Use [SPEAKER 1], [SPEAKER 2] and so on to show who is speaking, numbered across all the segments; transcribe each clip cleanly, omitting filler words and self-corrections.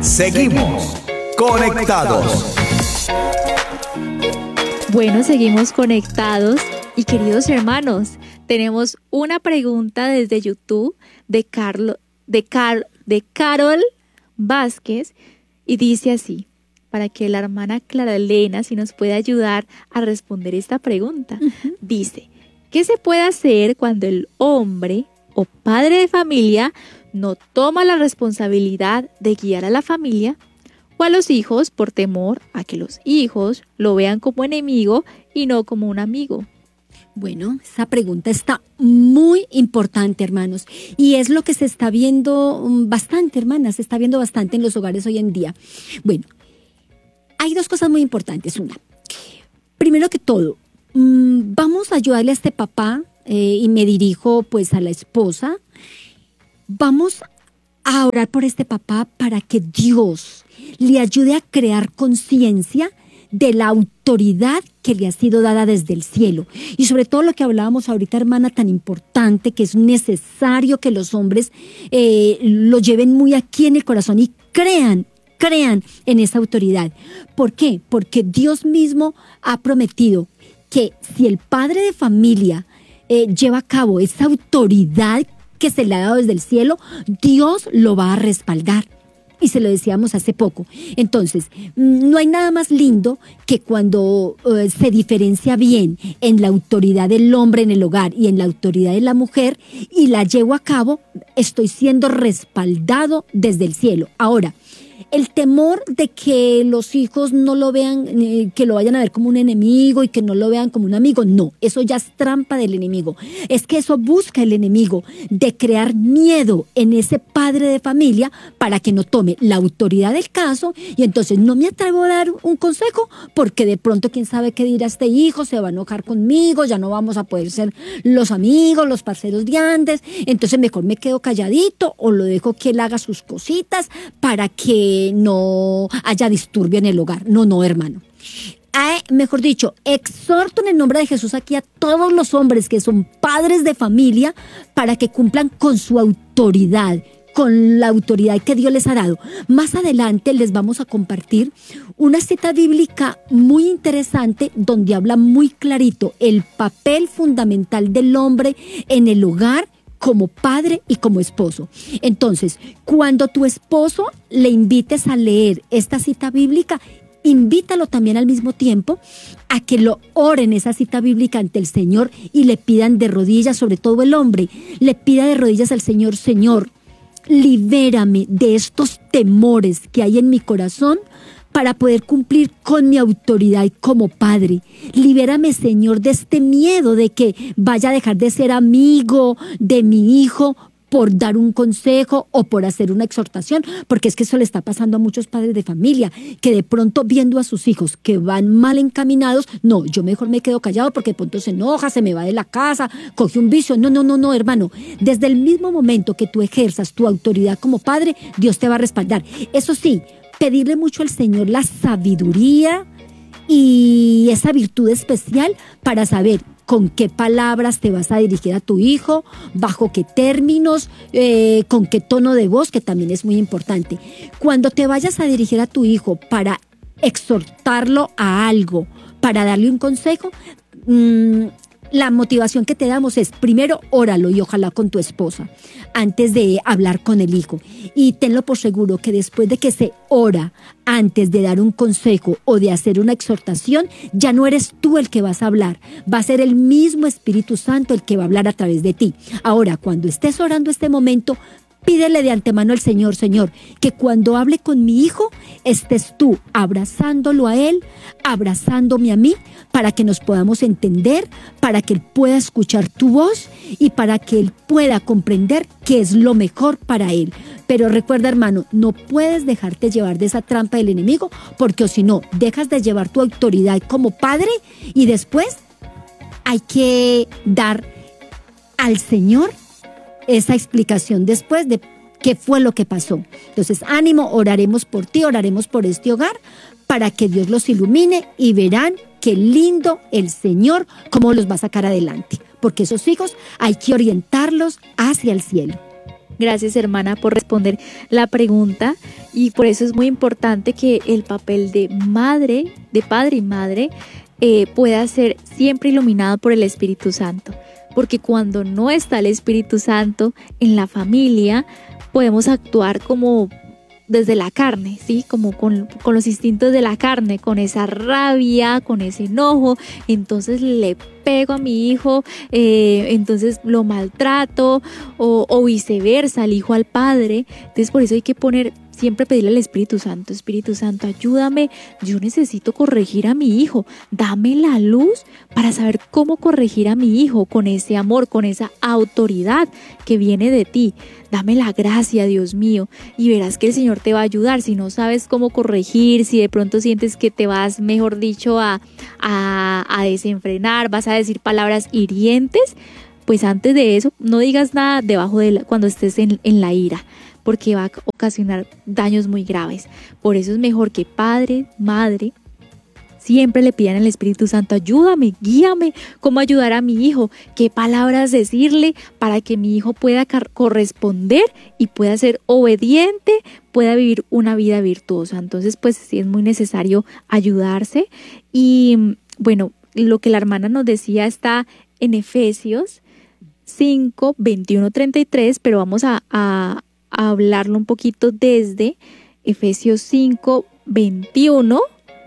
[SPEAKER 1] Seguimos conectados.
[SPEAKER 2] Bueno, seguimos conectados y queridos hermanos, tenemos una pregunta desde YouTube de Carol Vázquez y dice así, para que la hermana Clara Elena si nos puede ayudar a responder esta pregunta. Dice, ¿qué se puede hacer cuando el hombre o padre de familia no toma la responsabilidad de guiar a la familia o a los hijos por temor a que los hijos lo vean como enemigo y no como un amigo?
[SPEAKER 3] Bueno, esa pregunta está muy importante, hermanos, y es lo que se está viendo bastante, hermanas, se está viendo bastante en los hogares hoy en día. Bueno, hay dos cosas muy importantes. Una, primero que todo, vamos a ayudarle a este papá, y me dirijo pues a la esposa. Vamos a orar por este papá para que Dios le ayude a crear conciencia de la autoridad que le ha sido dada desde el cielo. Y sobre todo lo que hablábamos ahorita, hermana, tan importante, que es necesario que los hombres lo lleven muy aquí en el corazón y crean en esa autoridad. ¿Por qué? Porque Dios mismo ha prometido que si el padre de familia lleva a cabo esa autoridad que se le ha dado desde el cielo, Dios lo va a respaldar. Y se lo decíamos hace poco. Entonces, no hay nada más lindo que cuando se diferencia bien en la autoridad del hombre en el hogar y en la autoridad de la mujer y la llevo a cabo, estoy siendo respaldado desde el cielo. Ahora, el temor de que los hijos no lo vean, que lo vayan a ver como un enemigo y que no lo vean como un amigo, no, eso ya es trampa del enemigo. Es que eso busca el enemigo, de crear miedo en ese padre de familia para que no tome la autoridad del caso y entonces no me atrevo a dar un consejo porque de pronto quién sabe qué dirá este hijo, se va a enojar conmigo, ya no vamos a poder ser los amigos, los parceros de antes, entonces mejor me quedo calladito o lo dejo que él haga sus cositas para que no haya disturbio en el hogar. No, hermano. Mejor dicho, exhorto en el nombre de Jesús aquí a todos los hombres que son padres de familia para que cumplan con su autoridad, con la autoridad que Dios les ha dado. Más adelante les vamos a compartir una cita bíblica muy interesante donde habla muy clarito el papel fundamental del hombre en el hogar como padre y como esposo. Entonces, cuando tu esposo le invites a leer esta cita bíblica, invítalo también al mismo tiempo a que lo oren esa cita bíblica ante el Señor y le pidan de rodillas, sobre todo el hombre, le pida de rodillas al Señor, Señor, libérame de estos temores que hay en mi corazón para poder cumplir con mi autoridad como padre. Libérame, Señor, de este miedo de que vaya a dejar de ser amigo de mi hijo por dar un consejo o por hacer una exhortación, porque es que eso le está pasando a muchos padres de familia, que de pronto viendo a sus hijos que van mal encaminados, no, yo mejor me quedo callado porque de pronto se enoja, se me va de la casa, coge un vicio. No, hermano, desde el mismo momento que tú ejerzas tu autoridad como padre, Dios te va a respaldar. Eso sí, pedirle mucho al Señor la sabiduría y esa virtud especial para saber con qué palabras te vas a dirigir a tu hijo, bajo qué términos, con qué tono de voz, que también es muy importante. Cuando te vayas a dirigir a tu hijo para exhortarlo a algo, para darle un consejo, la motivación que te damos es, primero, óralo y ojalá con tu esposa, antes de hablar con el hijo. Y tenlo por seguro que después de que se ora, antes de dar un consejo o de hacer una exhortación, ya no eres tú el que vas a hablar, va a ser el mismo Espíritu Santo el que va a hablar a través de ti. Ahora, cuando estés orando este momento, pídele de antemano al Señor, Señor, que cuando hable con mi hijo, estés tú abrazándolo a él, abrazándome a mí, para que nos podamos entender, para que él pueda escuchar tu voz y para que él pueda comprender qué es lo mejor para él. Pero recuerda, hermano, no puedes dejarte llevar de esa trampa del enemigo, porque o si no, dejas de llevar tu autoridad como padre y después hay que dar al Señor esa explicación después de qué fue lo que pasó. Entonces, ánimo, oraremos por ti, oraremos por este hogar para que Dios los ilumine y verán qué lindo el Señor, cómo los va a sacar adelante. Porque esos hijos hay que orientarlos hacia el cielo.
[SPEAKER 2] Gracias, hermana, por responder la pregunta Y por eso es muy importante que el papel de madre, de padre y madre, pueda ser siempre iluminado por el Espíritu Santo. Porque cuando no está el Espíritu Santo en la familia, podemos actuar como desde la carne, ¿sí? Como con los instintos de la carne, con esa rabia, con ese enojo. Entonces le pego a mi hijo, entonces lo maltrato, o viceversa, el hijo al padre. Entonces por eso hay que siempre pedirle al Espíritu Santo, ayúdame, yo necesito corregir a mi hijo, dame la luz para saber cómo corregir a mi hijo con ese amor, con esa autoridad que viene de ti. Dame la gracia, Dios mío, y verás que el Señor te va a ayudar. Si no sabes cómo corregir, si de pronto sientes que te vas, mejor dicho, a desenfrenar, vas a decir palabras hirientes, pues antes de eso no digas nada cuando estés en la ira, porque va a ocasionar daños muy graves. Por eso es mejor que padre, madre, siempre le pidan al Espíritu Santo, ayúdame, guíame, cómo ayudar a mi hijo, qué palabras decirle para que mi hijo pueda corresponder y pueda ser obediente, pueda vivir una vida virtuosa. Entonces, pues sí es muy necesario ayudarse. Y bueno, lo que la hermana nos decía está en Efesios 5, 21, 33, pero vamos a hablarlo un poquito desde Efesios 5, 21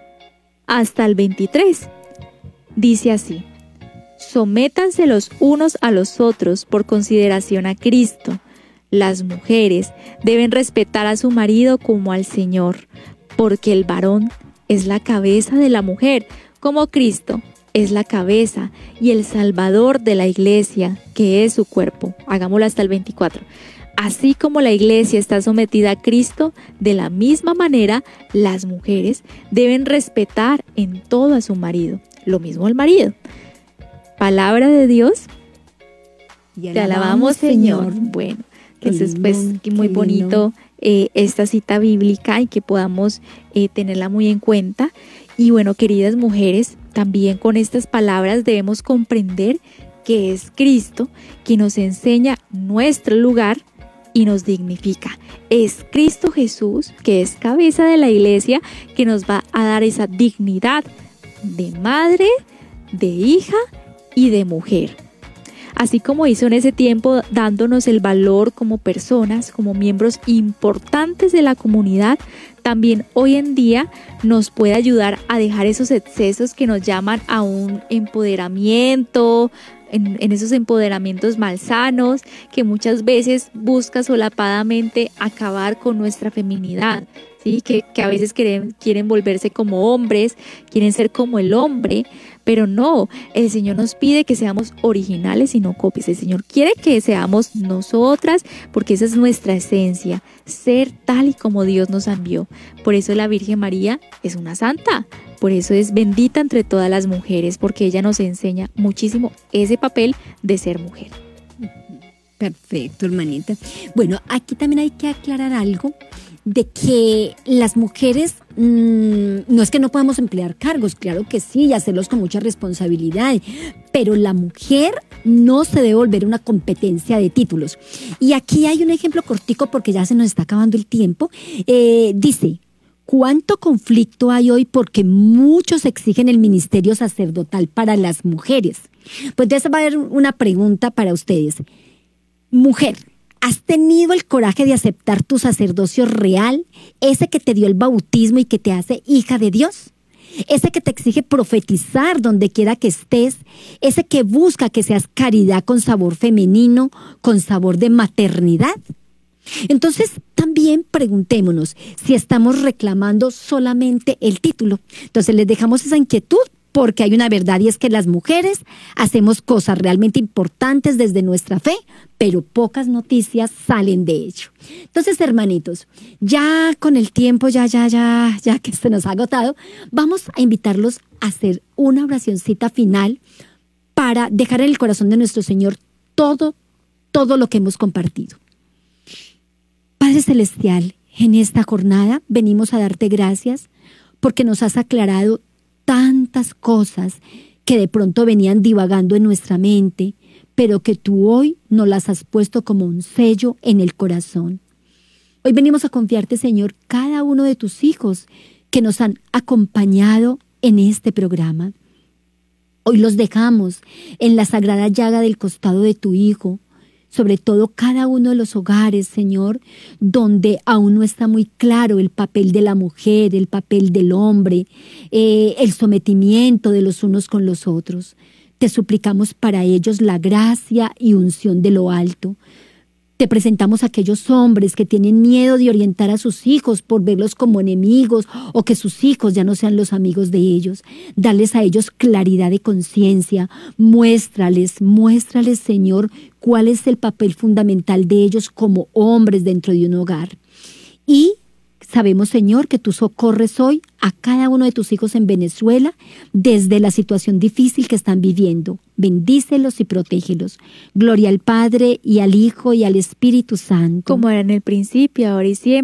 [SPEAKER 2] hasta el 23. Dice así: sométanse los unos a los otros por consideración a Cristo. Las mujeres deben respetar a su marido como al Señor, porque el varón es la cabeza de la mujer, como Cristo es la cabeza y el Salvador de la iglesia, que es su cuerpo. Hagámoslo hasta el 24. Así como la iglesia está sometida a Cristo, de la misma manera las mujeres deben respetar en todo a su marido, lo mismo al marido. Palabra de Dios. Te alabamos, Señor. Bueno, entonces pues muy bonito esta cita bíblica y que podamos tenerla muy en cuenta. Y bueno, queridas mujeres, también con estas palabras debemos comprender que es Cristo quien nos enseña nuestro lugar y nos dignifica. Es Cristo Jesús, que es cabeza de la iglesia, que nos va a dar esa dignidad de madre, de hija y de mujer. Así como hizo en ese tiempo, dándonos el valor como personas, como miembros importantes de la comunidad, también hoy en día nos puede ayudar a dejar esos excesos que nos llaman a un empoderamiento, en esos empoderamientos malsanos que muchas veces busca solapadamente acabar con nuestra feminidad, ¿sí? Que a veces quieren volverse como hombres, quieren ser como el hombre, pero no, el Señor nos pide que seamos originales y no copias. El Señor quiere que seamos nosotras, porque esa es nuestra esencia, ser tal y como Dios nos envió. Por eso la Virgen María es una santa. Por eso es bendita entre todas las mujeres, porque ella nos enseña muchísimo ese papel de ser mujer.
[SPEAKER 3] Perfecto, hermanita. Bueno, aquí también hay que aclarar algo de que las mujeres no es que no podamos emplear cargos, claro que sí, y hacerlos con mucha responsabilidad, pero la mujer no se debe volver una competencia de títulos. Y aquí hay un ejemplo cortico porque ya se nos está acabando el tiempo. Dice: ¿cuánto conflicto hay hoy porque muchos exigen el ministerio sacerdotal para las mujeres? Pues ya se va a ver una pregunta para ustedes. Mujer, ¿has tenido el coraje de aceptar tu sacerdocio real? Ese que te dio el bautismo y que te hace hija de Dios. Ese que te exige profetizar donde quiera que estés. Ese que busca que seas caridad con sabor femenino, con sabor de maternidad. Entonces, también preguntémonos si estamos reclamando solamente el título. Entonces, les dejamos esa inquietud porque hay una verdad y es que las mujeres hacemos cosas realmente importantes desde nuestra fe, pero pocas noticias salen de ello. Entonces, hermanitos, ya con el tiempo, ya que se nos ha agotado, vamos a invitarlos a hacer una oracioncita final para dejar en el corazón de nuestro Señor todo lo que hemos compartido. Padre Celestial, en esta jornada venimos a darte gracias porque nos has aclarado tantas cosas que de pronto venían divagando en nuestra mente, pero que tú hoy nos las has puesto como un sello en el corazón. Hoy venimos a confiarte, Señor, cada uno de tus hijos que nos han acompañado en este programa. Hoy los dejamos en la sagrada llaga del costado de tu Hijo, sobre todo cada uno de los hogares, Señor, donde aún no está muy claro el papel de la mujer, el papel del hombre, el sometimiento de los unos con los otros. Te suplicamos para ellos la gracia y unción de lo alto. Te presentamos a aquellos hombres que tienen miedo de orientar a sus hijos por verlos como enemigos o que sus hijos ya no sean los amigos de ellos. Dales a ellos claridad de conciencia. Muéstrales, Señor, cuál es el papel fundamental de ellos como hombres dentro de un hogar. Y sabemos, Señor, que tú socorres hoy a cada uno de tus hijos en Venezuela desde la situación difícil que están viviendo. Bendícelos y protégelos. Gloria al Padre, y al Hijo, y al Espíritu Santo.
[SPEAKER 2] Como era en el principio, ahora y siempre.